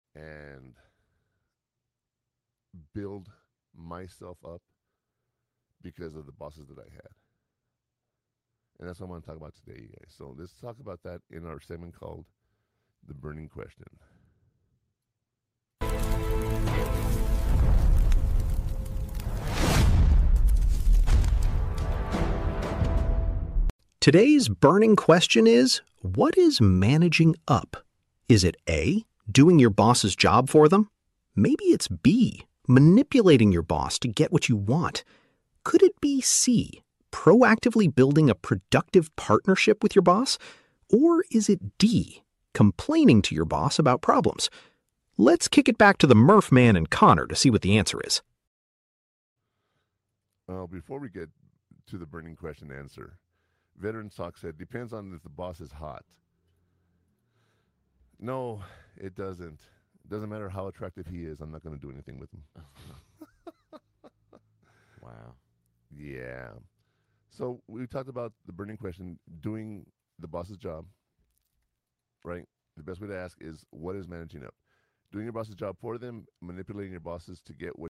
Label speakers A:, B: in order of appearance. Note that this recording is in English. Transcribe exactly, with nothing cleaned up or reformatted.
A: and build myself up because of the bosses that I had. And that's what I want to talk about today, you guys. So let's talk about that in our segment called The Burning Question.
B: Today's burning question is, what is managing up? Is it A, doing your boss's job for them? Maybe it's B, manipulating your boss to get what you want. Could it be C, proactively building a productive partnership with your boss? Or is it D, complaining to your boss about problems? Let's kick it back to the Murph Man and Connor to see what the answer is.
A: Uh, before we get to the burning question answer, Veteran Talk said, depends on if the boss is hot. No, it doesn't. It doesn't matter how attractive he is. I'm not going to do anything with him.
C: Wow.
A: Yeah. So we talked about the burning question, doing the boss's job, right? The best way to ask is, what is managing up? Doing your boss's job for them, manipulating your bosses to get what